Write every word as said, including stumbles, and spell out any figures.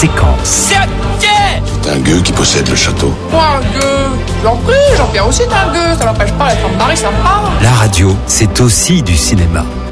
séquence. C'est un gueux qui possède le château. Quoi, un gueux? J'en prie, Jean-Pierre aussi est un gueux, ça n'empêche pas d'être un mari sympa. La radio, c'est aussi du cinéma.